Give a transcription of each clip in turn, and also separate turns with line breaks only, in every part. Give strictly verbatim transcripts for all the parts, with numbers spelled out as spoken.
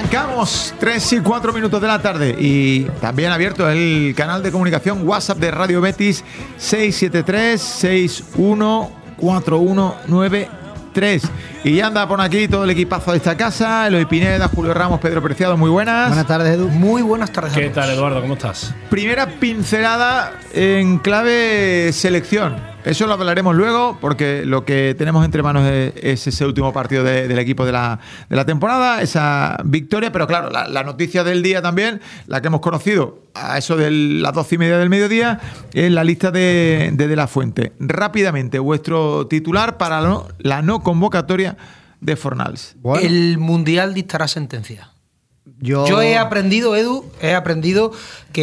Arrancamos tres y cuatro minutos de la tarde y también abierto el canal de comunicación WhatsApp de Radio Betis seis siete tres, seis uno cuatro uno nueve tres. Y ya anda por aquí todo el equipazo de esta casa: Eloy Pineda, Julio Ramos, Pedro Preciado. Muy buenas.
Buenas tardes, Edu.
Muy buenas tardes.
¿Qué tal, Eduardo? ¿Cómo estás?
Primera pincelada en clave selección. Eso lo hablaremos luego, porque lo que tenemos entre manos es, es ese último partido de, del equipo de la, de la temporada, esa victoria. Pero claro, la, la noticia del día también, la que hemos conocido a eso de las doce y media del mediodía, es la lista de, de De La Fuente. Rápidamente, vuestro titular para no, la no convocatoria de Fornals.
Bueno. El Mundial dictará sentencia. Yo... Yo he aprendido, Edu, he aprendido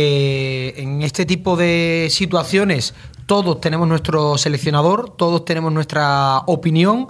que en este tipo de situaciones todos tenemos nuestro seleccionador, todos tenemos nuestra opinión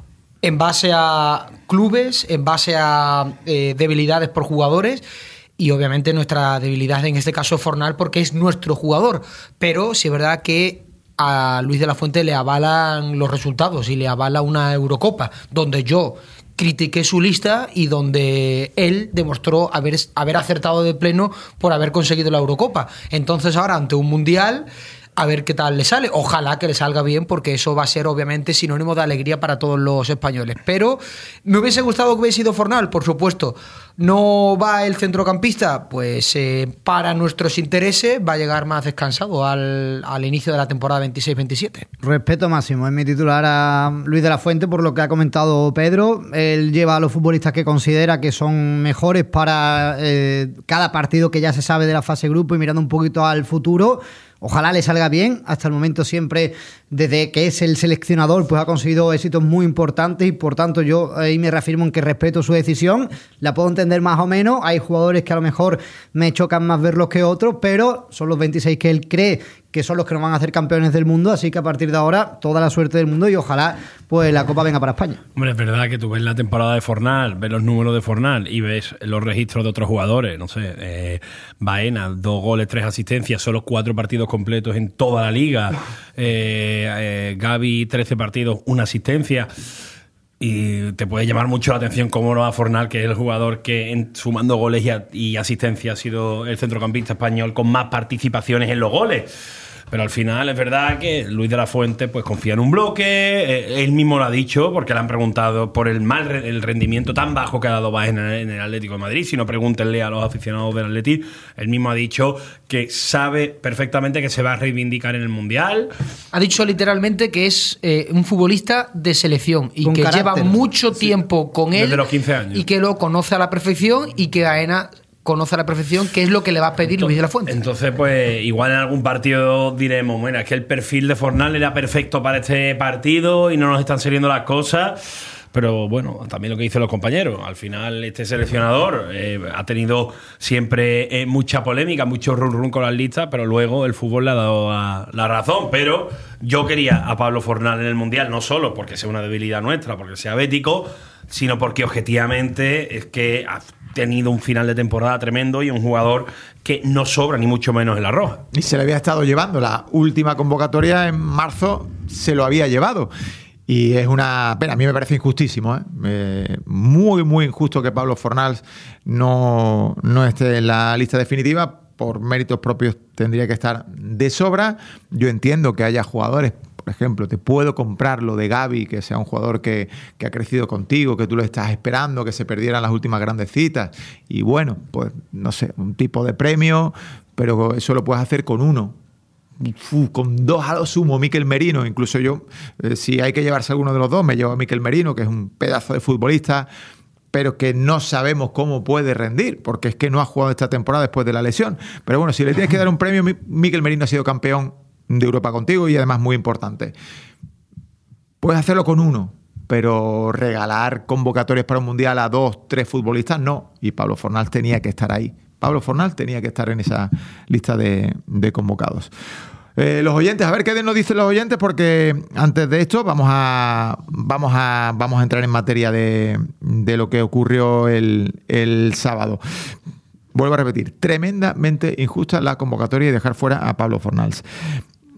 en base a clubes, en base a eh, debilidades por jugadores. Y obviamente nuestra debilidad en este caso es Fornal, porque es nuestro jugador. Pero sí es verdad que a Luis de la Fuente le avalan los resultados y le avala una Eurocopa, donde yo critiqué su lista y donde él demostró haber, haber acertado de pleno por haber conseguido la Eurocopa. Entonces ahora, ante un Mundial, a ver qué tal le sale. Ojalá que le salga bien, porque eso va a ser obviamente sinónimo de alegría para todos los españoles. Pero me hubiese gustado que hubiese sido Fornal, por supuesto. ¿No va el centrocampista? Pues eh, para nuestros intereses va a llegar más descansado al, al inicio de la temporada veintiséis veintisiete.
Respeto máximo, es mi titular a Luis de la Fuente por lo que ha comentado Pedro. Él lleva a los futbolistas que considera que son mejores para eh, cada partido que ya se sabe de la fase grupo, y mirando un poquito al futuro. Ojalá le salga bien. Hasta el momento siempre, desde que es el seleccionador, pues ha conseguido éxitos muy importantes, y por tanto yo ahí me reafirmo en que respeto su decisión. La puedo entender más o menos. Hay jugadores que a lo mejor me chocan más verlos que otros, pero son los veintiséis que él cree que son los que nos van a hacer campeones del mundo, así que a partir de ahora toda la suerte del mundo, y ojalá pues la Copa venga para España.
Hombre, es verdad que tú ves la temporada de Fornal, ves los números de Fornal y ves los registros de otros jugadores, no sé, eh, Baena, dos goles, tres asistencias, solo cuatro partidos completos en toda la liga, eh, eh, Gavi, trece partidos, una asistencia. Y te puede llamar mucho la atención cómo no va Fornal, que es el jugador que, en, sumando goles y, a, y asistencia, ha sido el centrocampista español con más participaciones en los goles. Pero al final es verdad que Luis de la Fuente pues confía en un bloque. Eh, él mismo lo ha dicho, porque le han preguntado por el mal el rendimiento tan bajo que ha dado Baena en el Atlético de Madrid. Si no, pregúntenle a los aficionados del Atleti. Él mismo ha dicho que sabe perfectamente que se va a reivindicar en el Mundial.
Ha dicho literalmente que es eh, un futbolista de selección y con que carácter. Lleva mucho tiempo sí. con él.
Desde los quince años.
Y que lo conoce a la perfección, y que Baena conoce a la perfección qué es lo que le va a pedir entonces, Luis de la Fuente.
Entonces, pues, igual en algún partido diremos, bueno, es que el perfil de Fornal era perfecto para este partido y no nos están saliendo las cosas. Pero bueno, también lo que dicen los compañeros. Al final, este seleccionador eh, ha tenido siempre eh, mucha polémica, mucho run run con las listas, pero luego el fútbol le ha dado a, la razón. Pero yo quería a Pablo Fornal en el Mundial, no solo porque sea una debilidad nuestra, porque sea bético, sino porque objetivamente es que ha tenido un final de temporada tremendo y un jugador que no sobra ni mucho menos en la roja.
Y se le había estado llevando la última convocatoria en marzo, se lo había llevado. Y es una pena, a mí me parece injustísimo, ¿eh? Eh, muy, muy injusto que Pablo Fornals no, no esté en la lista definitiva. Por méritos propios tendría que estar de sobra. Yo entiendo que haya jugadores, por ejemplo, te puedo comprar lo de Gavi, que sea un jugador que, que ha crecido contigo, que tú lo estás esperando, que se perdieran las últimas grandes citas. Y bueno, pues no sé, un tipo de premio, pero eso lo puedes hacer con uno. Uf, con dos a lo sumo, Mikel Merino. Incluso yo, eh, si hay que llevarse alguno de los dos, me llevo a Mikel Merino, que es un pedazo de futbolista, pero que no sabemos cómo puede rendir, porque es que no ha jugado esta temporada después de la lesión. Pero bueno, si le tienes que dar un premio, Mikel Merino ha sido campeón de Europa contigo y además muy importante. Puedes hacerlo con uno, pero regalar convocatorias para un Mundial a dos, tres futbolistas, no. Y Pablo Fornal tenía que estar ahí. Pablo Fornal tenía que estar en esa lista de, de convocados. Eh, los oyentes, a ver qué nos dicen los oyentes, porque antes de esto vamos a vamos a vamos a entrar en materia de, de lo que ocurrió el, el sábado. Vuelvo a repetir, tremendamente injusta la convocatoria y dejar fuera a Pablo Fornals.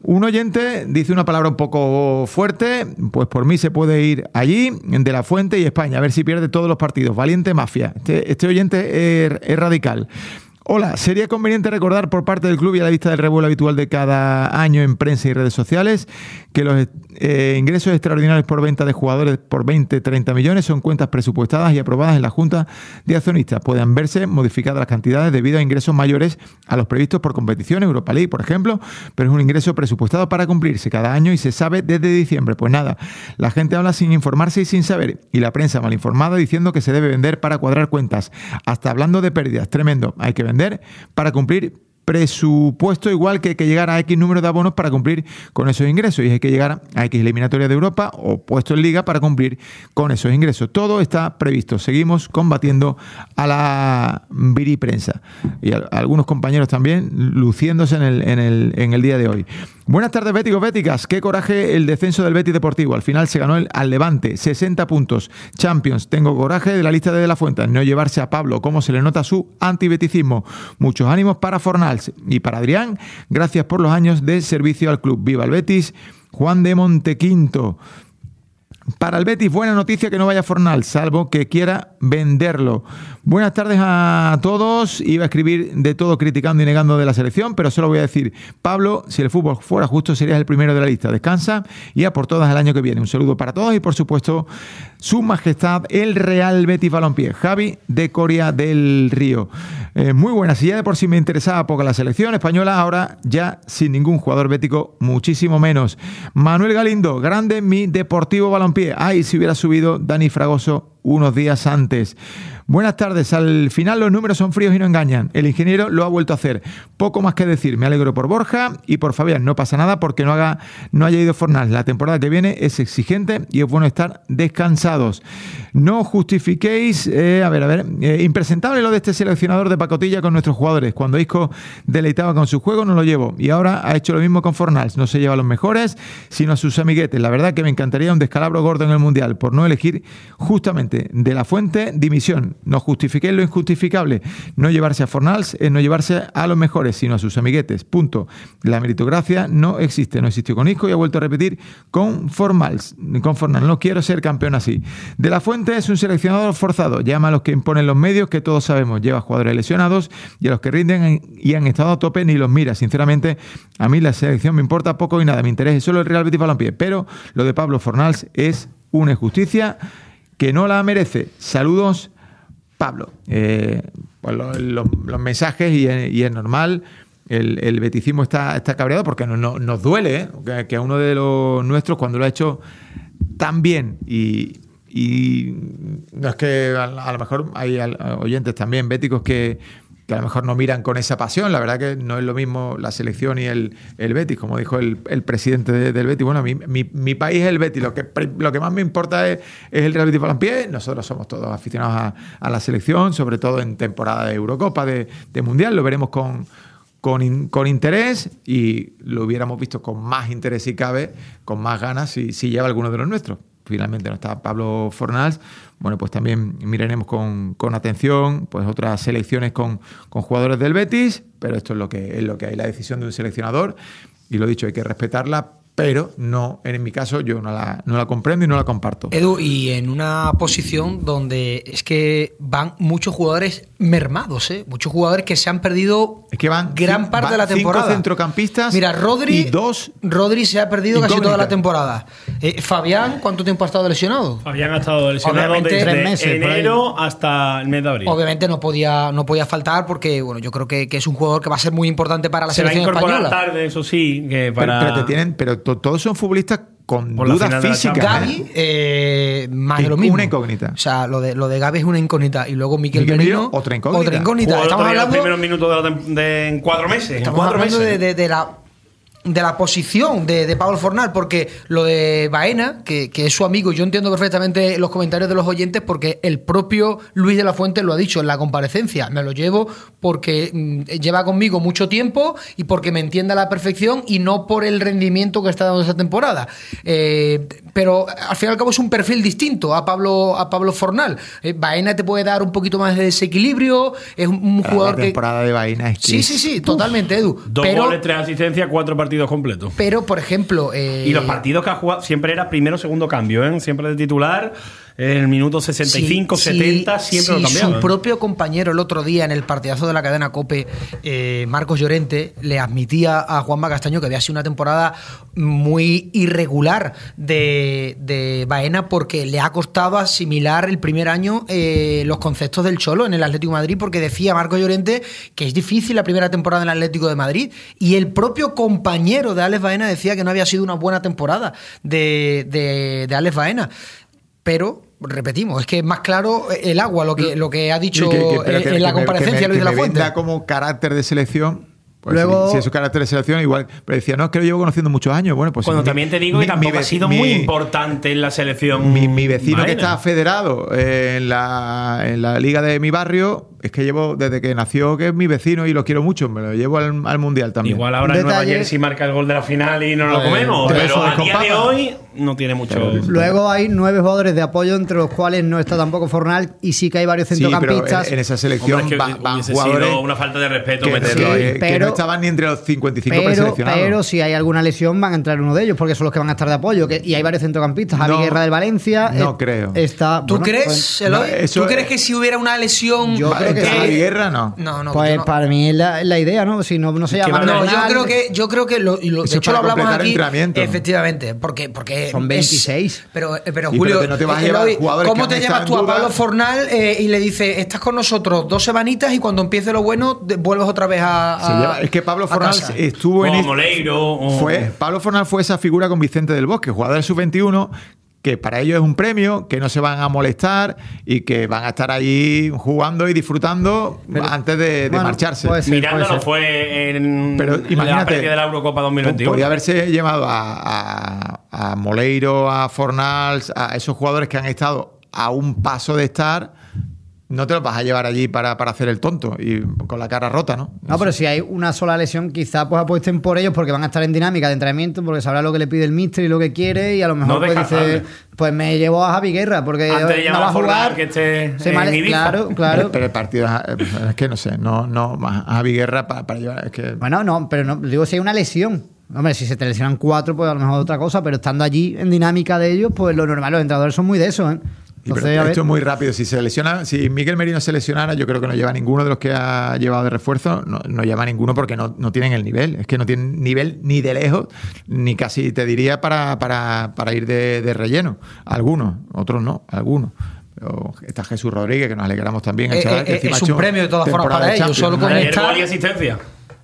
Un oyente dice una palabra un poco fuerte, pues por mí se puede ir allí, de la Fuente y España, a ver si pierde todos los partidos. Valiente mafia. Este, este oyente es, es radical. Hola, ¿sería conveniente recordar por parte del club y a la vista del revuelo habitual de cada año en prensa y redes sociales que los eh, ingresos extraordinarios por venta de jugadores por veinte, treinta millones son cuentas presupuestadas y aprobadas en la Junta de Accionistas? Pueden verse modificadas las cantidades debido a ingresos mayores a los previstos por competición, Europa League, por ejemplo, pero es un ingreso presupuestado para cumplirse cada año y se sabe desde diciembre. Pues nada, la gente habla sin informarse y sin saber, y la prensa mal informada diciendo que se debe vender para cuadrar cuentas, hasta hablando de pérdidas. Tremendo, hay que vender para cumplir presupuesto, igual que hay que llegar a X número de abonos para cumplir con esos ingresos, y hay que llegar a X eliminatoria de Europa o puesto en Liga para cumplir con esos ingresos. Todo está previsto. Seguimos combatiendo a la viriprensa y a, a algunos compañeros también luciéndose en el, en el, en el día de hoy. Buenas tardes, béticos, béticas. Qué coraje el descenso del Betis Deportivo. Al final se ganó el, al Levante, sesenta puntos. Champions. Tengo coraje de la lista de De La Fuente, no llevarse a Pablo, cómo se le nota su antibeticismo. Muchos ánimos para Fornals y para Adrián. Gracias por los años de servicio al club. Viva el Betis. Juan de Montequinto. Para el Betis, buena noticia que no vaya Fornals, salvo que quiera venderlo. Buenas tardes a todos. Iba a escribir de todo criticando y negando de la selección, pero solo voy a decir, Pablo, si el fútbol fuera justo serías el primero de la lista. Descansa y a por todas el año que viene. Un saludo para todos y, por supuesto, su majestad, el Real Betis Balompié. Javi de Coria del Río. Eh, muy buena. Si ya de por sí me interesaba poco la selección española, ahora ya sin ningún jugador bético, muchísimo menos. Manuel Galindo, grande mi Deportivo Balompié. Ay, si hubiera subido Dani Fragoso unos días antes. Buenas tardes. Al final los números son fríos y no engañan. El ingeniero lo ha vuelto a hacer. Poco más que decir. Me alegro por Borja y por Fabián. No pasa nada porque no haga, no haya ido Fornals. La temporada que viene es exigente y es bueno estar descansados. No justifiquéis, eh, a ver, a ver, eh, impresentable lo de este seleccionador de pacotilla con nuestros jugadores. Cuando Isco deleitaba con su juego no lo llevo y ahora ha hecho lo mismo con Fornals. No se lleva a los mejores, sino a sus amiguetes. La verdad que me encantaría un descalabro gordo en el Mundial por no elegir justamente De La Fuente, dimisión. No justifiquéis lo injustificable. No llevarse a Fornals es no llevarse a los mejores, sino a sus amiguetes. Punto. La meritocracia no existe. No existió con Isco y ha vuelto a repetir con Fornals. Con Fornals. No quiero ser campeón así. De La Fuente es un seleccionador forzado. Llama a los que imponen los medios, que todos sabemos. Lleva jugadores lesionados y a los que rinden y han estado a tope ni los mira. Sinceramente, a mí la selección me importa poco y nada. Me interesa solo el Real Betis Balompié. Pero lo de Pablo Fornals es una injusticia que no la merece. Saludos, Pablo. Eh, pues lo, lo, los mensajes y, y es normal. El, el beticismo está, está cabreado porque no, no, nos duele, ¿eh? que, que a uno de los nuestros, cuando lo ha hecho tan bien y, y no es que a, a lo mejor hay oyentes también béticos que que a lo mejor no miran con esa pasión. La verdad que no es lo mismo la selección y el, el Betis, como dijo el, el presidente de, del Betis. Bueno, mi, mi, mi país es el Betis, lo que, lo que más me importa es, es el Real Betis Balompié. Nosotros somos todos aficionados a, a la selección, sobre todo en temporada de Eurocopa, de, de Mundial, lo veremos con, con, con interés y lo hubiéramos visto con más interés si cabe, con más ganas si, si lleva alguno de los nuestros. Finalmente no está Pablo Fornals. Bueno, pues también miraremos con, con atención pues otras selecciones con, con jugadores del Betis, pero esto es lo que es lo que hay, la decisión de un seleccionador, y lo dicho, hay que respetarla, pero no, en mi caso yo no la, no la comprendo y no la comparto.
Edu, y en una posición donde es que van muchos jugadores mermados, ¿eh? Muchos jugadores que se han perdido
es que van,
gran parte
van
de la temporada.
Cinco centrocampistas.
Mira, Rodri,
y dos
Rodri se ha perdido
incógnita.
casi toda la temporada. Eh, Fabián, ¿cuánto tiempo ha estado lesionado?
Fabián ha estado lesionado
Obviamente,
desde
tres meses,
enero hasta el mes de abril.
Obviamente no podía, no podía faltar porque bueno, yo creo que, que es un jugador que va a ser muy importante para la
se
selección
española. Se va a incorporar
española.
tarde, eso sí. Que para...
Pero, pero, te tienen, pero to, todos son futbolistas con
Por
dudas físicas.
Gavi, eh, más de lo
Es
mismo.
una incógnita.
O sea, lo de, lo de Gavi es una incógnita. Y luego Miquel
Miquel
Merino,
Merino, otra incógnita.
Otra incógnita.
Jugó
Estamos
los
hablando,
primeros minutos de, la, de en cuatro meses.
estamos
en cuatro
hablando
meses.
de, de, de la de la posición de, de Pablo Fornals, porque lo de Baena, que, que es su amigo, yo entiendo perfectamente los comentarios de los oyentes, porque el propio Luis de la Fuente lo ha dicho en la comparecencia, me lo llevo porque mmm, lleva conmigo mucho tiempo y porque me entiende a la perfección y no por el rendimiento que está dando esta temporada. Eh, pero al fin y al cabo es un perfil distinto a Pablo, a Pablo Fornal. Eh, Baena te puede dar un poquito más de desequilibrio, es un, un jugador
la temporada
que...
de Baena es que
Sí, sí, sí, totalmente, Edu.
Dos
pero,
goles, tres asistencias, cuatro partidos completos.
Pero, por ejemplo... Eh,
y los partidos que ha jugado siempre era primero o segundo cambio, ¿eh? Siempre de titular. En el minuto sesenta y cinco,
sí,
setenta,
sí,
siempre
sí,
lo cambiaba.
Su propio compañero el otro día en el partidazo de la cadena COPE, eh, Marcos Llorente, le admitía a Juanma Castaño que había sido una temporada muy irregular de, de Baena porque le ha costado asimilar el primer año eh, los conceptos del Cholo en el Atlético de Madrid, porque decía Marcos Llorente que es difícil la primera temporada en el Atlético de Madrid, y el propio compañero de Alex Baena decía que no había sido una buena temporada de, de, de Alex Baena. Pero, repetimos, es que es más claro el agua lo que, lo que ha dicho que, que, que, en que, la comparecencia
que me,
Luis de la
me
Fuente.
Venda como carácter de selección. Pues
Luego,
si, si es su carácter de selección, igual. Pero decía, no, es que lo llevo conociendo muchos años. Bueno, pues
Cuando
mi,
también te digo
mi,
que tampoco
mi,
ha sido
mi,
muy importante en la selección.
Mi, mi vecino
Baena,
que está federado eh, en, la, en la liga de mi barrio, es que llevo desde que nació, que es mi vecino y lo quiero mucho. Me lo llevo al, al mundial también.
Igual ahora en Nueva Jersey marca el gol de la final y no lo comemos. Pero, pero a día de hoy no tiene mucho. Pero,
luego hay nueve jugadores de apoyo, entre los cuales no está tampoco Fornal, y sí que hay varios centrocampistas.
Sí, pero en, en esa selección
Hombre, es que
van, van
jugadores. Sido una falta de respeto
que,
meterlo
sí,
ahí.
Pero, que no estaban ni entre los cincuenta y cinco
pero,
preseleccionados.
Pero si hay alguna lesión, van a entrar uno de ellos, porque son los que van a estar de apoyo. Que, y hay varios centrocampistas. Javi no, Guerra del Valencia.
No
eh,
creo.
Está,
¿Tú
bueno,
crees,
pues,
Eloy?
no, eso,
¿Tú crees que si hubiera una lesión.
Yo creo que
Javi Guerra no.
No, no.
Pues
no.
para mí es la, la idea, ¿no? Si no, no se llama.
No, yo creo que, yo creo que lo, lo, de hecho lo hablamos aquí. Efectivamente, porque, porque
son veintiséis.
Es, pero, pero
sí,
Julio,
pero no te vas a llevar
Eloy,
jugadores
¿cómo
que
te llevas tú a Pablo Fornal eh, y le dices, estás con nosotros dos semanitas y cuando empiece lo bueno de, vuelves otra vez a, a
lleva, es que Pablo Fornal estuvo
o
en
este, Moleiro o...
fue Pablo Fornal fue esa figura con Vicente del Bosque, jugador del sub veintiuno, que para ellos es un premio, que no se van a molestar y que van a estar ahí jugando y disfrutando pero, antes de, de bueno, marcharse.
Ser, Mirándolo fue en
pero,
la previa de la Eurocopa dos mil veintiuno.
Podría haberse llevado a, a, a Moleiro, a Fornals, a esos jugadores que han estado a un paso de estar. No te los vas a llevar allí para, para hacer el tonto y con la cara rota, ¿no?
No, no pero si hay una sola lesión, quizás pues apuesten por ellos porque van a estar en dinámica de entrenamiento, porque sabrá lo que le pide el míster y lo que quiere, y a lo mejor no pues dice, pues me llevo a Javi Guerra porque
antes de
no va a jugar.
Que esté
se mal, claro, claro.
Pero, pero el partido es que no sé, no, no, a Javi Guerra para, para llevar, es que...
Bueno, no, pero no, digo si hay una lesión. Hombre, si se te lesionan cuatro, pues a lo mejor otra cosa, pero estando allí en dinámica de ellos, pues lo normal, los entrenadores son muy de eso, ¿eh?
Entonces, esto es muy rápido. Si se lesiona, si Miguel Merino se lesionara, yo creo que no lleva ninguno de los que ha llevado de refuerzo, no, no lleva ninguno porque no, no tienen el nivel. Es que no tienen nivel ni de lejos, ni casi te diría para, para, para ir de, de relleno. Algunos, otros no, algunos. Pero está Jesús Rodríguez, que nos alegramos también.
Eh,
chaval,
eh,
que
es un premio de todas formas para de ellos. Solo con
esta asistencia.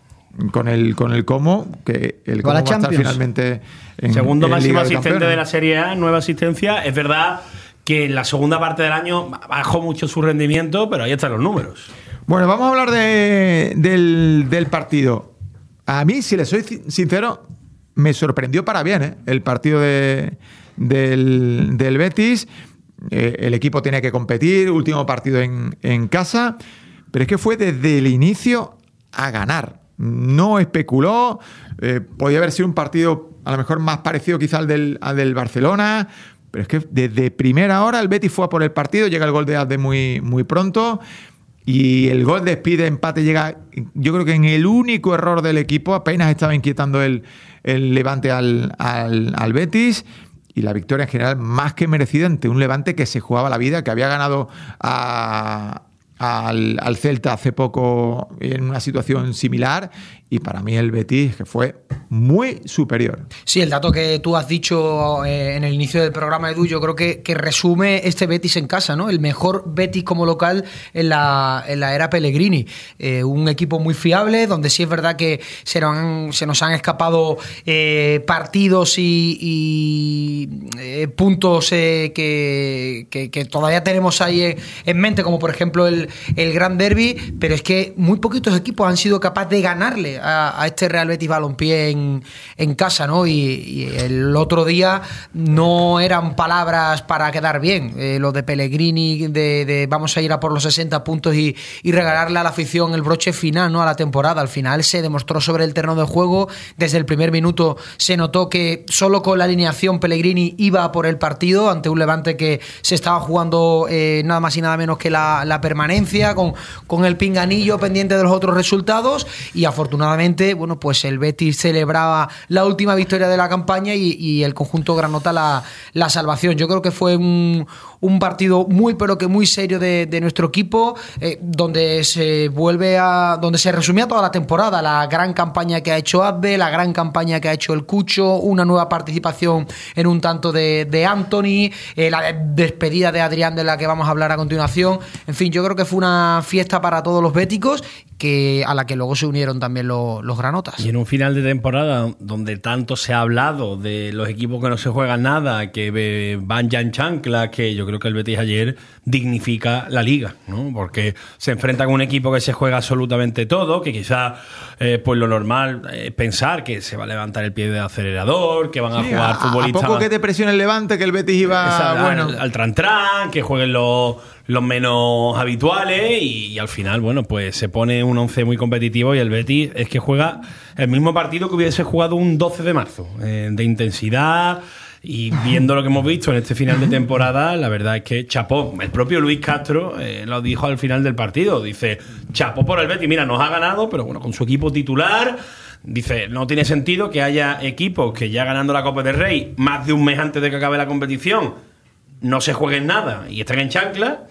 Con el, con el Como, que el Como va a estar finalmente en
segundo
en
máximo
Liga
asistente
de,
de la Serie A, nueva asistencia. Es verdad que en la segunda parte del año bajó mucho su rendimiento, pero ahí están los números.
Bueno, vamos a hablar de, del, del partido. A mí, si le soy sincero, me sorprendió para bien ¿eh? el partido de, del, del Betis. Eh, el equipo tenía que competir, último partido en, en casa, pero es que fue desde el inicio a ganar. No especuló, eh, podía haber sido un partido a lo mejor más parecido quizá al del, al del Barcelona, pero es que desde primera hora el Betis fue a por el partido, llega el gol de Abde muy, muy pronto y el gol de Speed de empate llega, yo creo que en el único error del equipo, apenas estaba inquietando el, el Levante al, al, al Betis, y la victoria en general más que merecida ante un Levante que se jugaba la vida, que había ganado a... Al, al Celta hace poco en una situación similar, y para mí el Betis que fue muy superior.
Sí, el dato que tú has dicho eh, en el inicio del programa, Edu, yo creo que, que resume este Betis en casa, ¿no? El mejor Betis como local en la, en la era Pellegrini. Eh, un equipo muy fiable, donde sí es verdad que se nos han, se nos han escapado eh, partidos y, y eh, puntos eh, que, que, que todavía tenemos ahí en, en mente, como por ejemplo el, el gran derbi, pero es que muy poquitos equipos han sido capaces de ganarle a, a este Real Betis Balompié en, en casa, ¿no? Y, y el otro día no eran palabras para quedar bien, eh, lo de Pellegrini, de, de vamos a ir a por los sesenta puntos y, y regalarle a la afición el broche final, ¿no? A la temporada. Al final se demostró sobre el terreno de juego, desde el primer minuto se notó que solo con la alineación Pellegrini iba por el partido ante un Levante que se estaba jugando eh, nada más y nada menos que la, la permanencia, con, con el pinganillo pendiente de los otros resultados, y afortunadamente, bueno, pues el Betis celebraba la última victoria de la campaña y, y el conjunto granota la, la salvación. Yo creo que fue un, un partido muy pero que muy serio de, de nuestro equipo, eh, donde se vuelve a donde se resumía toda la temporada, la gran campaña que ha hecho Abbe, la gran campaña que ha hecho el Cucho, una nueva participación en un tanto de, de Anthony, eh, la despedida de Adrián, de la que vamos a hablar a continuación. En fin, yo creo que fue una fiesta para todos los béticos, que a la que luego se unieron también los, los granotas.
Y en un final de temporada donde tanto se ha hablado de los equipos que no se juegan nada, que van ya en chancla, que yo creo que el Betis ayer dignifica la liga, ¿no? Porque se enfrenta con un equipo que se juega absolutamente todo, que quizás eh, pues lo normal es pensar que se va a levantar el pie del acelerador, que van a sí, jugar
a,
futbolistas.
A poco que te presione el Levante, que el Betis iba
esa,
bueno.
al, al tran-tran, que jueguen los, los menos habituales, y, y al final, bueno, pues se pone un once muy competitivo, y el Betis es que juega el mismo partido que hubiese jugado un doce de marzo, eh, de intensidad. Y viendo lo que hemos visto en este final de temporada, la verdad es que chapó. El propio Luis Castro eh, lo dijo al final del partido. Dice, chapó por el Betis. Mira, nos ha ganado, pero bueno, con su equipo titular. Dice, no tiene sentido que haya equipos que ya ganando la Copa del Rey, más de un mes antes de que acabe la competición, no se jueguen nada y estén en chancla,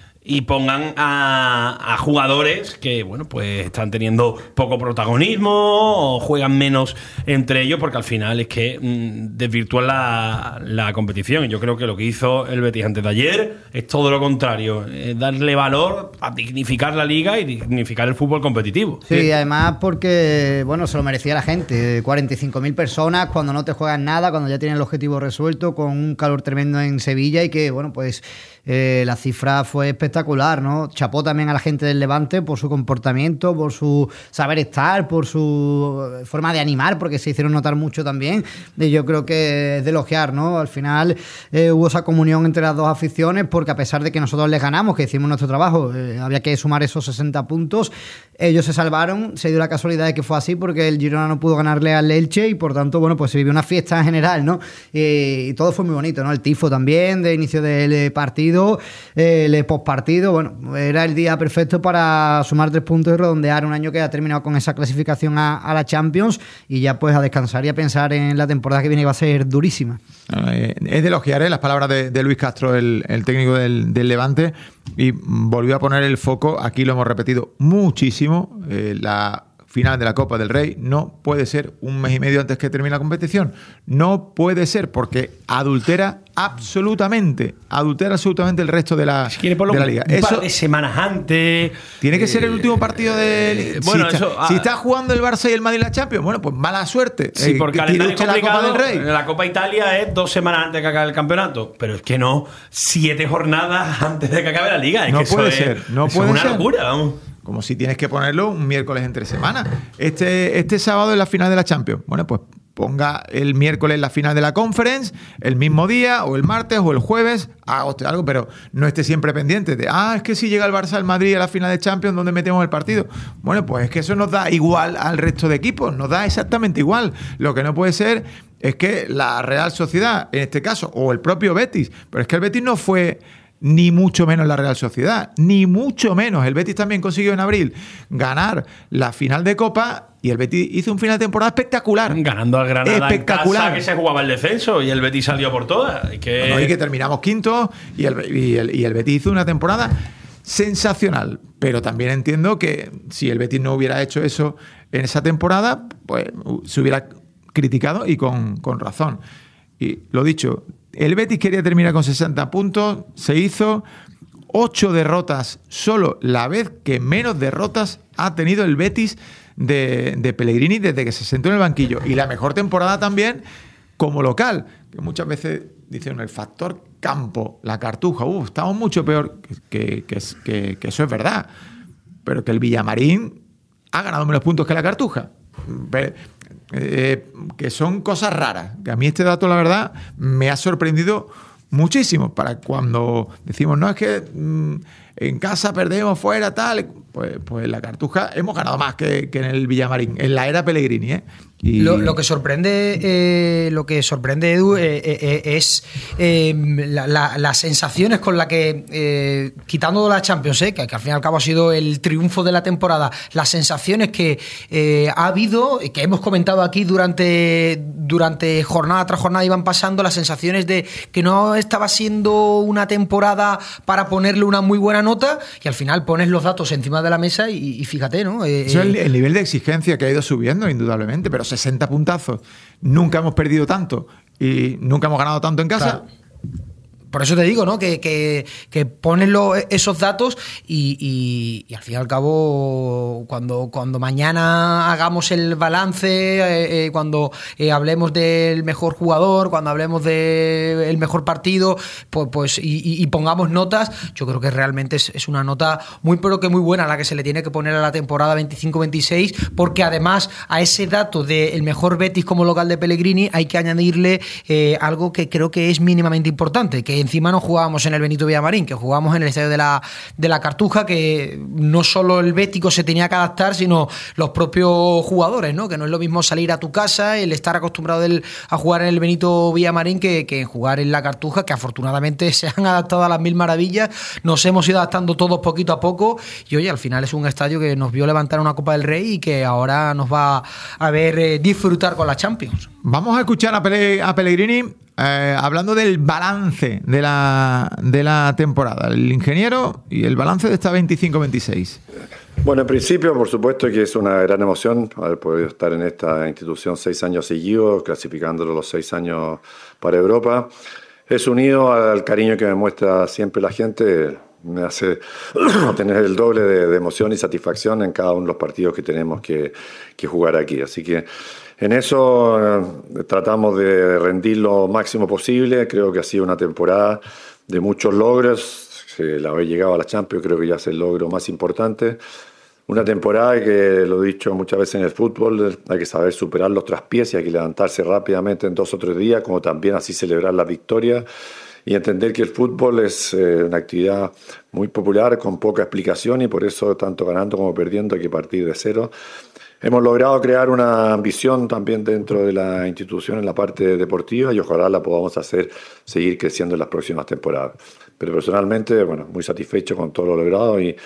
y pongan a, a jugadores que, bueno, pues están teniendo poco protagonismo o juegan menos entre ellos, porque al final es que mmm, desvirtúan la, la competición. Y yo creo que lo que hizo el Betis antes de ayer es todo lo contrario, es darle valor a dignificar la liga y dignificar el fútbol competitivo.
Sí, sí, además porque, bueno, se lo merecía la gente. cuarenta y cinco mil personas cuando no te juegan nada, cuando ya tienen el objetivo resuelto, con un calor tremendo en Sevilla, y que, bueno, pues eh, la cifra fue espectacular, ¿no? Chapó también a la gente del Levante por su comportamiento, por su saber estar, por su forma de animar, porque se hicieron notar mucho también. Y yo creo que es de elogiar, ¿no? Al final eh, hubo esa comunión entre las dos aficiones, porque a pesar de que nosotros les ganamos, que hicimos nuestro trabajo, eh, había que sumar esos sesenta puntos, ellos se salvaron. Se dio la casualidad de que fue así, porque el Girona no pudo ganarle al Elche, y por tanto, bueno, pues se vivió una fiesta en general, ¿no? Y, y todo fue muy bonito, ¿no? El tifo también, de inicio del partido, el postpartido, bueno, era el día perfecto para sumar tres puntos y redondear un año que ha terminado con esa clasificación a, a la Champions, y ya pues a descansar y a pensar en la temporada que viene, que va a ser durísima.
Eh, es de elogiar eh, las palabras de, de Luis Castro, el, el técnico del, del Levante, y volvió a poner el foco, aquí lo hemos repetido muchísimo, eh, la final de la Copa del Rey no puede ser un mes y medio antes que termine la competición. No puede ser, porque adultera absolutamente, adultera absolutamente el resto de la,
si quiere por lo
de la liga.
Un
eso
par de semanas antes.
Tiene que eh, ser el último partido de.
Eh, bueno,
si,
eso,
está, ah, si está jugando el Barça y el Madrid la Champions, bueno, pues mala suerte.
Sí, porque
eh,
la Copa del Rey.
La
Copa Italia es dos semanas antes de que acabe el campeonato, pero es que no siete jornadas antes de que acabe la liga. Es
no
que
puede
eso
ser,
es,
no
eso
puede
es una
ser.
locura, vamos.
Como si tienes que ponerlo un miércoles entre semanas. Este, este sábado es la final de la Champions. Bueno, pues ponga el miércoles la final de la Conference, el mismo día, o el martes, o el jueves, haga usted algo, pero no esté siempre pendiente de, ah, es que si llega el Barça al Madrid a la final de Champions, ¿dónde metemos el partido? Bueno, pues es que eso nos da igual al resto de equipos, nos da exactamente igual. Lo que no puede ser es que la Real Sociedad, en este caso, o el propio Betis, pero es que el Betis no fue ni mucho menos la Real Sociedad, ni mucho menos. El Betis también consiguió en abril ganar la final de Copa, y el Betis hizo un final de temporada espectacular.
Ganando al Granada
espectacular.
En casa, que se jugaba el descenso, y el Betis salió por todas. Y que,
no, no, y que terminamos quinto, y el, y, el, y el Betis hizo una temporada sensacional. Pero también entiendo que si el Betis no hubiera hecho eso en esa temporada, pues se hubiera criticado, y con, con razón. Y lo dicho, el Betis quería terminar con sesenta puntos, se hizo. Ocho derrotas, solo la vez que menos derrotas ha tenido el Betis de, de Pellegrini desde que se sentó en el banquillo. Y la mejor temporada también como local, que muchas veces dicen el factor campo, la Cartuja, uh, estamos mucho peor, que, que, que, que eso es verdad, pero que el Villamarín ha ganado menos puntos que la Cartuja. Pero, eh, que son cosas raras. Que a mí este dato, la verdad, me ha sorprendido muchísimo. Para cuando decimos, no, es que mmm, en casa perdemos, fuera, tal, pues, pues la Cartuja hemos ganado más que, que en el Villamarín, en la era Pellegrini, ¿eh? Y...
Lo, lo que sorprende, eh, lo que sorprende Edu, eh, eh, es eh, la, la, las sensaciones con las que, eh, quitando la Champions, eh, que, que al fin y al cabo ha sido el triunfo de la temporada, las sensaciones que eh, ha habido, que hemos comentado aquí durante, durante jornada tras jornada, iban pasando, las sensaciones de que no estaba siendo una temporada para ponerle una muy buena nota, y al final pones los datos encima de la mesa y, y fíjate, ¿no? Eh,
Eso es el, el nivel de exigencia que ha ido subiendo, indudablemente, pero sesenta puntazos, nunca hemos perdido tanto y nunca hemos ganado tanto en casa.
Claro. Por eso te digo, ¿no? Que, que, que pones lo, esos datos y, y, y al fin y al cabo, cuando, cuando mañana hagamos el balance, eh, eh, cuando eh, hablemos del mejor jugador, cuando hablemos del mejor partido, pues, pues y, y pongamos notas, yo creo que realmente es, es una nota muy, pero que muy buena la que se le tiene que poner a la temporada veinticinco veintiséis, porque además a ese dato del mejor Betis como local de Pellegrini hay que añadirle eh, algo que creo que es mínimamente importante, que encima no jugábamos en el Benito Villamarín, que jugábamos en el estadio de la, de la Cartuja, que no solo el bético se tenía que adaptar, sino los propios jugadores, ¿no? Que no es lo mismo salir a tu casa, el estar acostumbrado del, a jugar en el Benito Villamarín que, que jugar en la Cartuja, que afortunadamente se han adaptado a las mil maravillas, nos hemos ido adaptando todos poquito a poco, y oye, al final es un estadio que nos vio levantar una Copa del Rey y que ahora nos va a ver eh, disfrutar con la Champions.
Vamos a escuchar a, Pele, a Pellegrini eh, hablando del balance de la, de la temporada, el ingeniero y el balance de esta veinticinco veintiséis.
Bueno, en principio, por supuesto que es una gran emoción haber podido estar en esta institución seis años seguidos, clasificándolo los seis años para Europa. Es unido al cariño que me muestra siempre la gente, me hace tener el doble de, de emoción y satisfacción en cada uno de los partidos que tenemos que, que jugar aquí. Así que en eso eh, tratamos de rendir lo máximo posible. Creo que ha sido una temporada de muchos logros. El haber llegado a la Champions creo que ya es el logro más importante. Una temporada que, lo he dicho muchas veces en el fútbol, hay que saber superar los traspiés y hay que levantarse rápidamente en dos o tres días, como también así celebrar la victoria y entender que el fútbol es eh, una actividad muy popular, con poca explicación, y por eso tanto ganando como perdiendo hay que partir de cero. Hemos logrado crear una ambición también dentro de la institución en la parte deportiva y ojalá la podamos hacer seguir creciendo en las próximas temporadas. Pero personalmente, bueno, muy satisfecho con todo lo logrado y,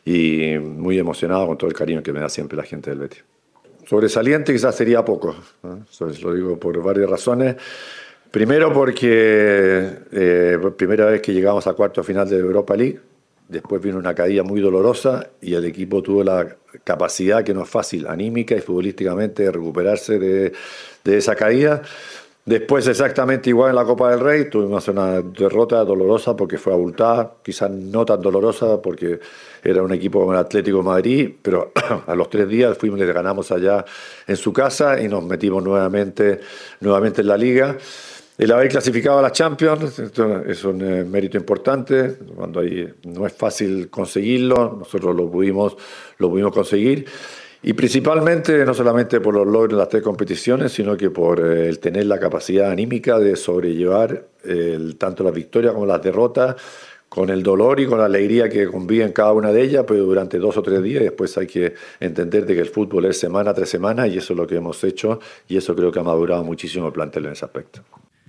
y muy emocionado con todo el cariño que me da siempre la gente del Betis. Sobresaliente quizás sería poco, ¿no? Eso lo digo por varias razones. Primero porque eh, primera vez que llegamos a cuarto final de Europa League. Después vino una caída muy dolorosa y el equipo tuvo la capacidad, que no es fácil, anímica y futbolísticamente, de recuperarse de, de esa caída. Después exactamente igual en la Copa del Rey, tuvimos una derrota dolorosa porque fue abultada, quizás no tan dolorosa porque era un equipo como el Atlético de Madrid, pero a los tres días fuimos y le ganamos allá en su casa y nos metimos nuevamente, nuevamente en la Liga. El haber clasificado a la Champions es un eh, mérito importante, cuando hay, no es fácil conseguirlo, nosotros lo pudimos, lo pudimos conseguir, y principalmente no solamente por los logros de las tres competiciones, sino que por eh, el tener la capacidad anímica de sobrellevar eh, tanto las victorias como las derrotas, con el dolor y con la alegría que conviven cada una de ellas, pero durante dos o tres días, y después hay que entender de que el fútbol es semana tras semana, y eso es lo que hemos hecho, y eso creo que ha madurado muchísimo el plantel en ese aspecto.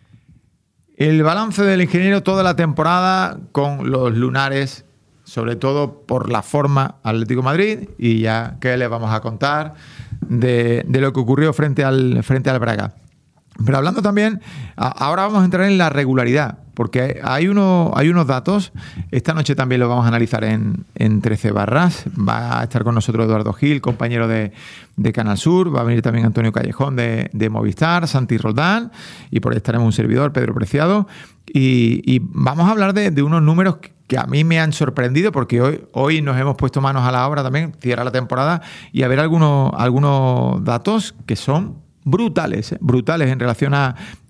El balance del ingeniero toda la temporada con los lunares, sobre todo por la forma Atlético de Madrid, y ya que les vamos a contar de, de lo que ocurrió frente al, frente al Braga. Pero hablando también, ahora vamos a entrar en la regularidad, porque hay, uno, hay unos datos, esta noche también lo vamos a analizar en, en trece barras, va a estar con nosotros Eduardo Gil, compañero de, de Canal Sur, va a venir también Antonio Callejón de, de Movistar, Santi Roldán, y por ahí estaremos un servidor, Pedro Preciado, y, y vamos a hablar de, de unos números que que a mí me han sorprendido, porque hoy, hoy nos hemos puesto manos a la obra también, cierra la temporada, y a ver algunos, algunos datos que son brutales, ¿eh? brutales en relación a,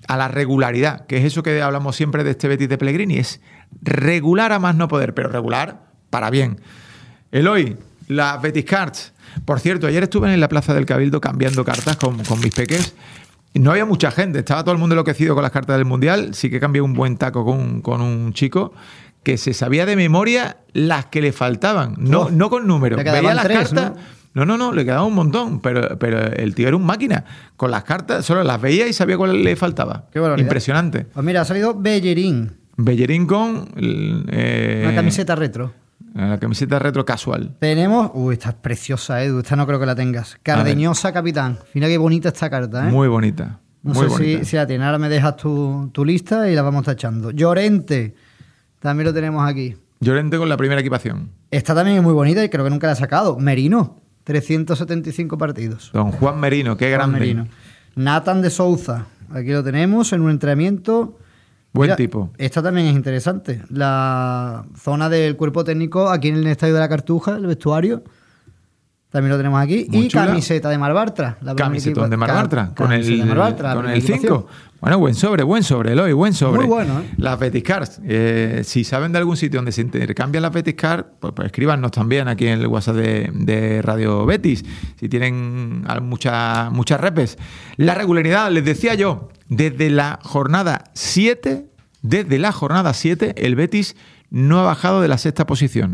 a la regularidad, que es eso que hablamos siempre de este Betis de Pellegrini, es regular a más no poder, pero regular para bien. Eloy, las Betis Cards. Por cierto, ayer estuve en la Plaza del Cabildo cambiando cartas con, con mis peques. No había mucha gente, estaba todo el mundo enloquecido con las cartas del Mundial. Sí que cambié un buen taco con, con un chico que se sabía de memoria las que le faltaban, no, oh, no con números. Veía las tres, cartas... ¿no? No, no, no, le quedaba un montón, pero, pero el tío era un máquina. Con las cartas solo las veía y sabía cuál le faltaba. Qué barbaridad. Impresionante.
Pues mira, ha salido Bellerín.
Bellerín con... Eh,
una camiseta retro.
La camiseta retro casual.
Tenemos... Uy, esta es preciosa, Edu. Esta no creo que la tengas. Cardeñosa Capitán. Mira qué bonita esta carta, ¿eh?
Muy bonita.
No
muy
sé
bonita.
Si, si la tienes. Ahora me dejas tu, tu lista y la vamos tachando. Llorente. También lo tenemos aquí.
Llorente con la primera equipación.
Esta también es muy bonita y creo que nunca la ha sacado. Merino. trescientos setenta y cinco partidos.
Don Juan Merino, qué
Juan
grande.
Merino. Nathan de Souza, aquí lo tenemos en un entrenamiento.
Buen
Mira,
tipo.
Esta también es interesante. La zona del cuerpo técnico aquí en el Estadio de la Cartuja, el vestuario. También lo tenemos aquí.
Muy
y
chula.
Camiseta de Mar Bartra.
Camiseta de Mar Bartra. Con el,
Mar Bartra,
con el cinco. Bueno, buen sobre, buen sobre, Eloy, buen sobre.
Muy bueno, ¿eh?
Las Betis Cards. Eh, si saben de algún sitio donde se intercambian las Betis Cards, pues, pues escríbanos también aquí en el WhatsApp de, de Radio Betis. Si tienen muchas muchas repes. La regularidad, les decía yo, desde la jornada siete, desde la jornada siete, el Betis no ha bajado de la sexta posición.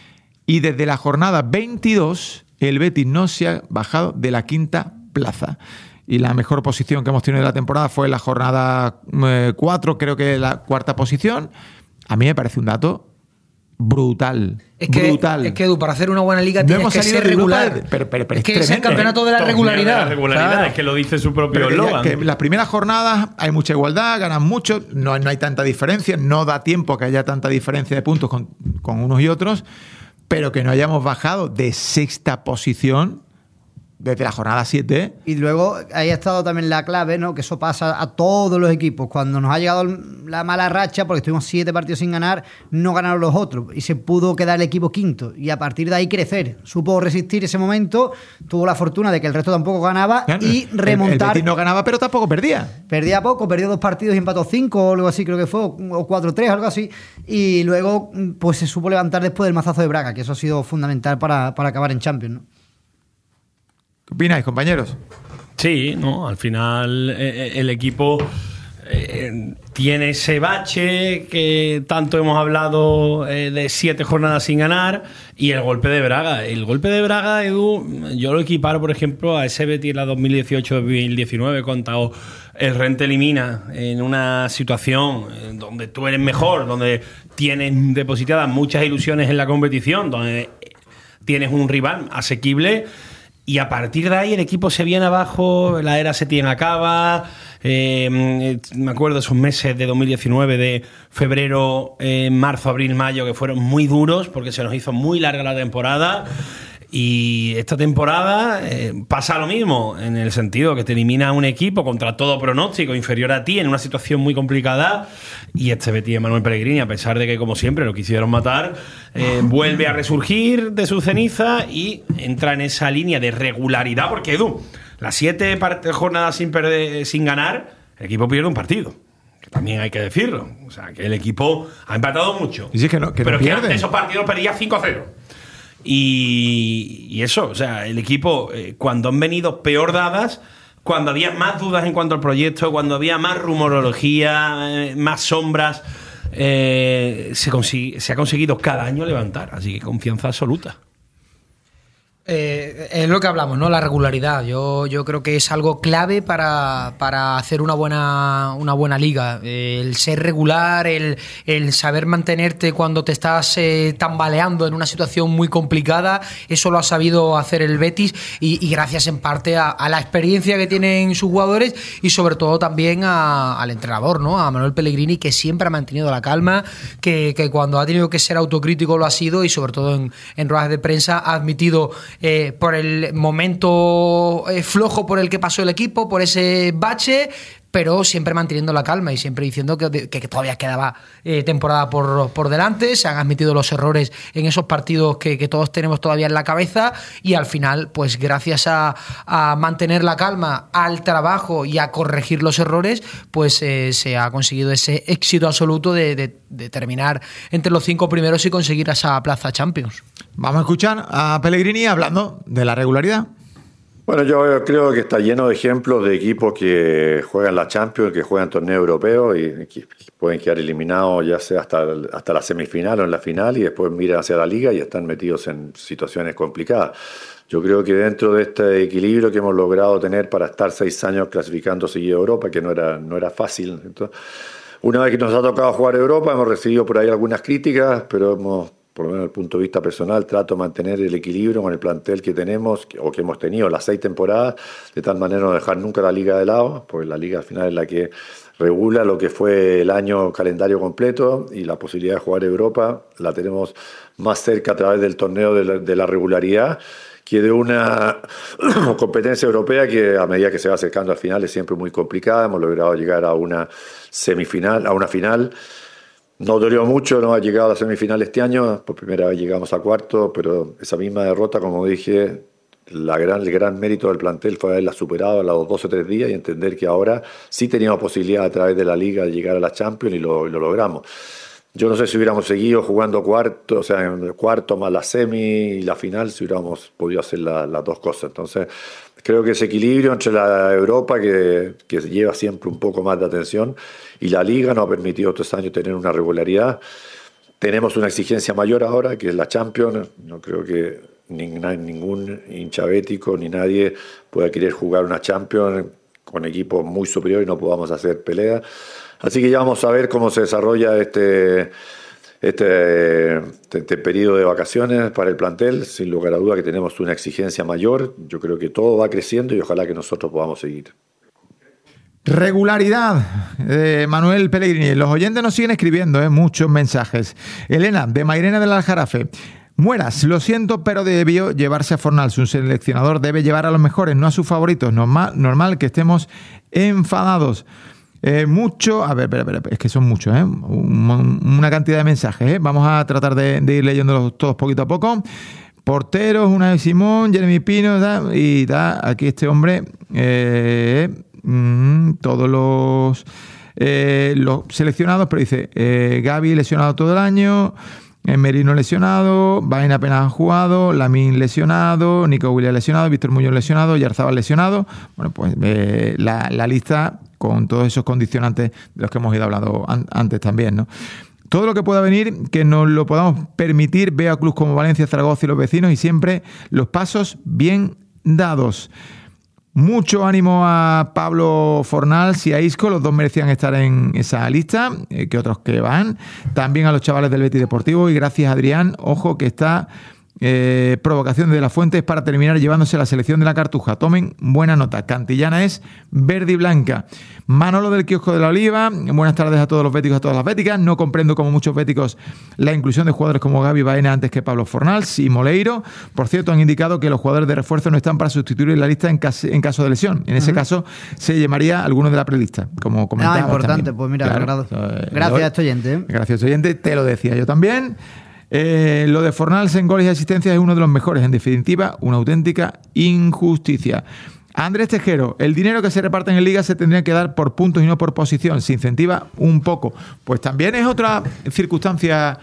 Y desde la jornada veintidós, el Betis no se ha bajado de la quinta plaza. Y la mejor posición que hemos tenido de la temporada fue la jornada cuatro, creo que la cuarta posición. A mí me parece un dato brutal.
Es que,
brutal.
Es que, Edu, para hacer una buena liga
no
tienes que ser regular.
De, pero, pero, pero
es que
es,
es el campeonato de la regularidad.
De la regularidad, claro. Es que lo dice su propio eslogan.
Que las primeras jornadas hay mucha igualdad, ganan mucho, no, no hay tanta diferencia, no da tiempo a que haya tanta diferencia de puntos con, con unos y otros, pero que no hayamos bajado de sexta posición desde la jornada siete.
Y luego ahí ha estado también la clave, ¿no? Que eso pasa a todos los equipos. Cuando nos ha llegado la mala racha, porque estuvimos siete partidos sin ganar, no ganaron los otros. Y se pudo quedar el equipo quinto. Y a partir de ahí crecer. Supo resistir ese momento. Tuvo la fortuna de que el resto tampoco ganaba. Claro, y remontar.
El, el Betis no ganaba, pero tampoco perdía.
Perdía poco. Perdió dos partidos y empató cinco o algo así, creo que fue. O cuatro tres, algo así. Y luego pues se supo levantar después del mazazo de Braga, que eso ha sido fundamental para, para acabar en Champions, ¿no?
¿Qué opináis, compañeros?
Sí, no, al final eh, el equipo eh, tiene ese bache que tanto hemos hablado eh, de siete jornadas sin ganar y el golpe de Braga. El golpe de Braga, Edu, yo lo equiparo, por ejemplo, a ese Betis la dos mil dieciocho dos mil diecinueve cuando el Rennes te elimina en una situación donde tú eres mejor, donde tienes depositadas muchas ilusiones en la competición, donde tienes un rival asequible. Y a partir de ahí el equipo se viene abajo, la era Setién acaba. Eh, me acuerdo de esos meses de dos mil diecinueve, de febrero, eh, marzo, abril, mayo, que fueron muy duros porque se nos hizo muy larga la temporada. Y esta temporada eh, pasa lo mismo, en el sentido que te elimina un equipo contra todo pronóstico inferior a ti en una situación muy complicada, y este Betis de Manuel Pellegrini, a pesar de que como siempre lo quisieron matar, eh, vuelve a resurgir de su ceniza y entra en esa línea de regularidad, porque Edu, las siete jornadas sin, perder, sin ganar, el equipo pierde un partido. Que también hay que decirlo. O sea, que el equipo ha empatado mucho.
Y sí, que no, que
pero
no
que
pierde.
antes esos partidos perdía cinco a cero. Y, y eso, o sea, el equipo, eh, cuando han venido peor dadas, cuando había más dudas en cuanto al proyecto, cuando había más rumorología, eh, más sombras, eh, se, consigue, se ha conseguido cada año levantar. Así que confianza absoluta.
Eh, es lo que hablamos, ¿no? La regularidad. Yo, yo creo que es algo clave para, para hacer una buena, una buena liga. Eh, el ser regular, el, el saber mantenerte cuando te estás eh, tambaleando en una situación muy complicada, eso lo ha sabido hacer el Betis y, y gracias en parte a, a la experiencia que tienen sus jugadores y sobre todo también a, al entrenador, ¿no? A Manuel Pellegrini, que siempre ha mantenido la calma, que, que cuando ha tenido que ser autocrítico lo ha sido y sobre todo en, en ruedas de prensa ha admitido Eh, por el momento eh, flojo por el que pasó el equipo, por ese bache, pero siempre manteniendo la calma y siempre diciendo que, que todavía quedaba eh, temporada por, por delante. Se han admitido los errores en esos partidos que, que todos tenemos todavía en la cabeza, y al final, pues gracias a, a mantener la calma, al trabajo y a corregir los errores, pues eh, se ha conseguido ese éxito absoluto de, de, de terminar entre los cinco primeros y conseguir esa plaza Champions.
Vamos a escuchar a Pellegrini hablando de la regularidad.
Bueno, yo creo que está lleno de ejemplos de equipos que juegan la Champions, que juegan torneos europeos y que pueden quedar eliminados ya sea hasta, hasta la semifinal o en la final, y después miran hacia la liga y están metidos en situaciones complicadas. Yo creo que dentro de este equilibrio que hemos logrado tener para estar seis años clasificando seguido a Europa, que no era, no era fácil. Entonces, una vez que nos ha tocado jugar a Europa, hemos recibido por ahí algunas críticas, pero hemos, por lo menos desde el punto de vista personal, trato de mantener el equilibrio con el plantel que tenemos o que hemos tenido las seis temporadas, de tal manera no dejar nunca la liga de lado, porque la liga al final es la que regula lo que fue el año calendario completo, y la posibilidad de jugar Europa la tenemos más cerca a través del torneo de la, de la regularidad que de una competencia europea que a medida que se va acercando al final es siempre muy complicada. Hemos logrado llegar a una semifinal, a una final. No dolió mucho, no ha llegado a la semifinal este año, por primera vez llegamos a cuarto, pero esa misma derrota, como dije, la gran, el gran mérito del plantel fue haberla superado a los dos o tres días y entender que ahora sí teníamos posibilidad a través de la liga de llegar a la Champions, y lo, y lo logramos. Yo no sé si hubiéramos seguido jugando cuarto, o sea, en el cuarto más la semi y la final, si hubiéramos podido hacer la, las dos cosas. Entonces, creo que ese equilibrio entre la Europa, que, que lleva siempre un poco más de atención, y la Liga nos ha permitido estos años tener una regularidad. Tenemos una exigencia mayor ahora, que es la Champions. No creo que ningún hincha bético ni nadie pueda querer jugar una Champions con equipos muy superiores y no podamos hacer pelea. Así que ya vamos a ver cómo se desarrolla este, este, este periodo de vacaciones para el plantel. Sin lugar a duda que tenemos una exigencia mayor. Yo creo que todo va creciendo y ojalá que nosotros podamos seguir.
Regularidad de Manuel Pellegrini. Los oyentes nos siguen escribiendo, ¿eh? Muchos mensajes. Elena, de Mairena del Aljarafe. Mueras, lo siento, pero debió llevarse a Fornals. Un seleccionador debe llevar a los mejores, no a sus favoritos. Normal, normal que estemos enfadados. Eh, mucho, a ver, espera, espera, es que son muchos, ¿eh? Un, una cantidad de mensajes, ¿eh? Vamos a tratar de, de ir leyéndolos todos poquito a poco. Porteros, una de Simón, Jeremy Pino, da, y da aquí este hombre, eh, mm, todos los, eh, los seleccionados, pero dice eh, Gaby lesionado todo el año, Merino lesionado, Baena apenas ha jugado, Lamín lesionado, Nico Williams lesionado, Víctor Muñoz lesionado, Yarzabal lesionado. Bueno, pues eh, la, la lista con todos esos condicionantes de los que hemos ido hablando an- antes también, ¿no? Todo lo que pueda venir, que nos lo podamos permitir, vea clubes como Valencia, Zaragoza y los vecinos, y siempre los pasos bien dados. Mucho ánimo a Pablo Fornals y a Isco, los dos merecían estar en esa lista, eh, que otros que van. También a los chavales del Betis Deportivo, y gracias a Adrián, ojo que está eh, provocación de la Fuente es para terminar llevándose la selección de la Cartuja. Tomen buena nota, Cantillana es verde y blanca. Manolo del Kiosco de la Oliva, buenas tardes a todos los béticos y a todas las béticas. No comprendo como muchos béticos la inclusión de jugadores como Gaby Baena antes que Pablo Fornals y Moleiro. Por cierto, han indicado que los jugadores de refuerzo no están para sustituir la lista en caso, en caso de lesión. En ese uh-huh. caso se llamaría alguno de la prelista, como comentábamos.
Ah, importante,
también.
Pues mira,
claro.
eh, gracias a este oyente. ¿eh?
Gracias a este oyente, te lo decía yo también. Eh, lo de Fornals en goles y asistencias es uno de los mejores. En definitiva, una auténtica injusticia. Andrés Tejero, el dinero que se reparte en Liga se tendría que dar por puntos y no por posición. Se incentiva un poco. Pues también es otra circunstancia,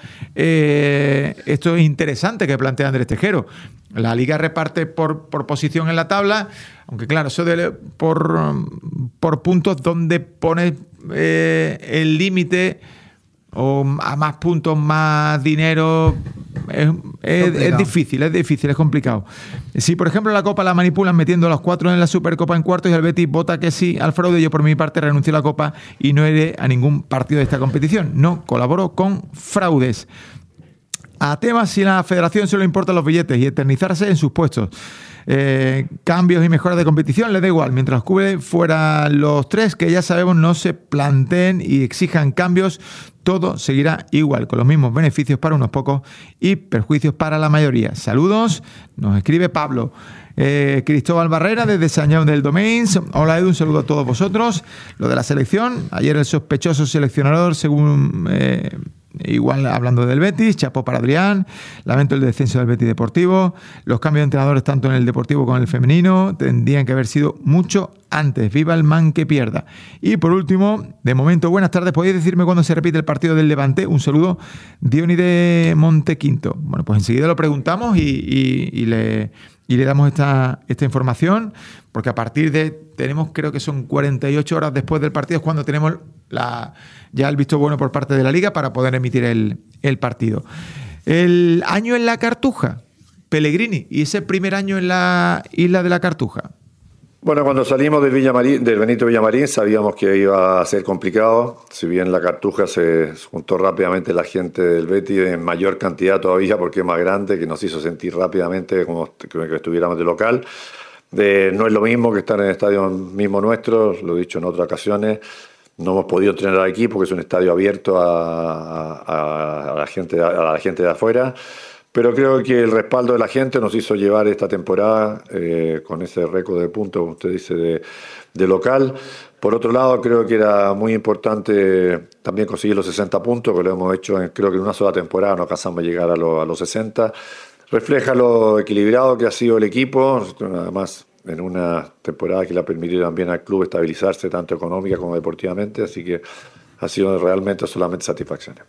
eh, esto es interesante que plantea Andrés Tejero. La Liga reparte por, por posición en la tabla, aunque claro, eso de por, por puntos donde pone eh, el límite o a más puntos, más dinero, es, es, es difícil, es difícil, es complicado. Si, por ejemplo, la Copa la manipulan metiendo a los cuatro en la Supercopa en cuartos y el Betis vota que sí al fraude, yo por mi parte renuncio a la Copa y no iré a ningún partido de esta competición. No colaboro con fraudes. A temas si la federación solo importan los billetes y eternizarse en sus puestos. Eh, cambios y mejoras de competición les da igual, mientras cubre fuera los tres que ya sabemos no se planteen y exijan cambios, todo seguirá igual, con los mismos beneficios para unos pocos y perjuicios para la mayoría. Saludos, nos escribe Pablo. Eh, Cristóbal Barrera, desde Sañón del Domains. Hola Edu, un saludo a todos vosotros. Lo de la selección, ayer el sospechoso seleccionador, según eh, igual hablando del Betis, chapó para Adrián, lamento el descenso del Betis Deportivo, los cambios de entrenadores tanto en el deportivo como en el femenino tendrían que haber sido mucho antes, viva el man que pierda. Y por último, de momento, buenas tardes, ¿podéis decirme cuándo se repite el partido del Levante? Un saludo, Diony de Montequinto. Bueno, pues enseguida lo preguntamos y, y, y le... Y le damos esta, esta información, porque a partir de, tenemos creo que son cuarenta y ocho horas después del partido, es cuando tenemos la, ya el visto bueno por parte de la Liga para poder emitir el, el partido. El año en la Cartuja, Pellegrini, y ese primer año en la isla de la Cartuja.
Bueno, cuando salimos del, Villamarín, del Benito Villamarín sabíamos que iba a ser complicado, si bien la Cartuja se juntó rápidamente la gente del Betis en mayor cantidad todavía porque es más grande, que nos hizo sentir rápidamente como que estuviéramos de local. De, no es lo mismo que estar en el estadio mismo nuestro, lo he dicho en otras ocasiones, no hemos podido entrenar al equipo, que es un estadio abierto a, a, a, la, gente, a la gente de afuera. Pero creo que el respaldo de la gente nos hizo llevar esta temporada eh, con ese récord de puntos, como usted dice, de, de local. Por otro lado, creo que era muy importante también conseguir los sesenta puntos, que lo hemos hecho en, creo que en una sola temporada, no alcanzamos a llegar a, lo, a los sesenta. Refleja lo equilibrado que ha sido el equipo, además en una temporada que le ha permitido también al club estabilizarse tanto económica como deportivamente, así que ha sido realmente solamente satisfacciones.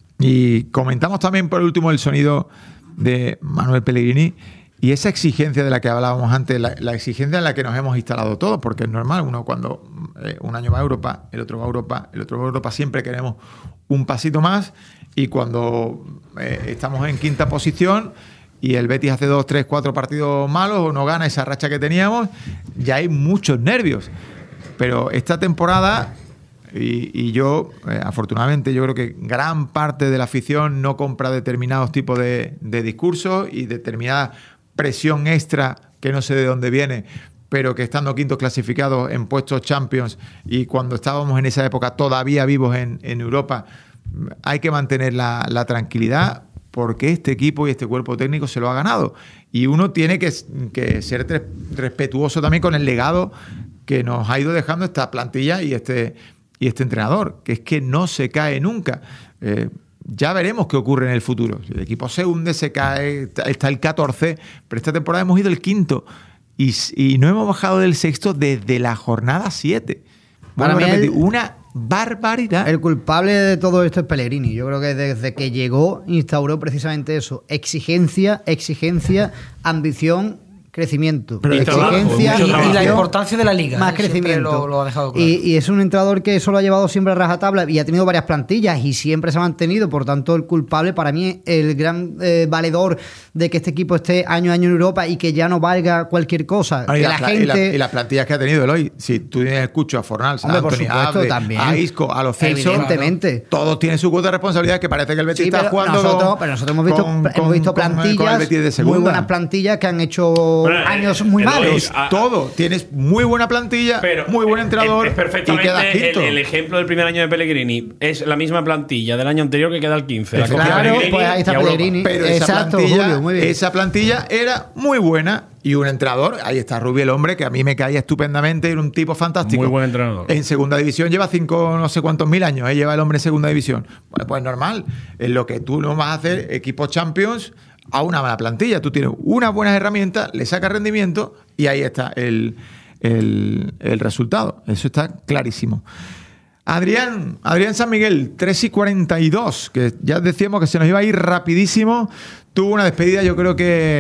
Y comentamos también por último el sonido de Manuel Pellegrini y esa exigencia de la que hablábamos antes, la, la exigencia en la que nos hemos instalado todos, porque es normal, uno cuando eh, un año va a Europa, el otro va a Europa, el otro va a Europa, siempre queremos un pasito más, y cuando eh, estamos en quinta posición y el Betis hace dos, tres, cuatro partidos malos o no gana esa racha que teníamos, ya hay muchos nervios. Pero esta temporada... Y, y yo, eh, afortunadamente, yo creo que gran parte de la afición no compra determinados tipos de, de discursos y determinada presión extra que no sé de dónde viene, pero que estando quintos clasificados en puestos Champions y cuando estábamos en esa época todavía vivos en, en Europa, hay que mantener la, la tranquilidad porque este equipo y este cuerpo técnico se lo ha ganado. Y uno tiene que, que ser respetuoso también con el legado que nos ha ido dejando esta plantilla y este... y este entrenador, que es que no se cae nunca. Eh, ya veremos qué ocurre en el futuro. Si el equipo se hunde, se cae, está el catorce, pero esta temporada hemos ido el quinto y, y no hemos bajado del sexto desde la jornada siete. Bueno,
Para mí el,
una barbaridad.
El culpable de todo esto es Pellegrini. Yo creo que desde que llegó instauró precisamente eso. Exigencia, exigencia, ambición... crecimiento,
pero
exigencia
trabajo, y, y la importancia de la liga.
Más crecimiento.
Lo, lo ha dejado claro.
y, y es un entrenador que solo ha llevado siempre a rajatabla y ha tenido varias plantillas y siempre se ha mantenido. Por tanto, el culpable para mí, el gran eh, valedor de que este equipo esté año a año en Europa y que ya no valga cualquier cosa.
Ah, y,
que
la,
la gente...
y, la, y las plantillas que ha tenido Eloy. Si tú tienes escucho a Fornals, a Anthony, a, a Isco, a los Celso,
evidentemente.
Todos tienen su cuota de responsabilidad, que parece que el Betis sí, está jugando
nosotros,
con,
pero nosotros hemos visto,
con,
hemos visto
con,
plantillas,
con de
muy buenas plantillas que han hecho bueno, años muy malos.
A, todo. Tienes muy buena plantilla, pero muy buen entrenador.
Es, es perfectamente
y queda
el, el ejemplo del primer año de Pellegrini. Es la misma plantilla del año anterior que queda el quince. La
claro, pues ahí está Pellegrini.
Pero
Exacto,
esa plantilla,
Julio, muy bien.
esa plantilla era muy buena. Y un entrenador, ahí está Rubí, el hombre, que a mí me caía estupendamente, era un tipo fantástico.
Muy buen entrenador.
En segunda división lleva cinco, no sé cuántos mil años, ¿eh? Lleva el hombre en segunda división. Pues, pues normal. En lo que tú no vas a hacer, equipos Champions, a una mala plantilla. Tú tienes unas buenas herramientas, le sacas rendimiento y ahí está el, el, el resultado. Eso está clarísimo. Adrián, Adrián San Miguel, tres y cuarenta y dos, que ya decíamos que se nos iba a ir rapidísimo. Tuvo una despedida, yo creo que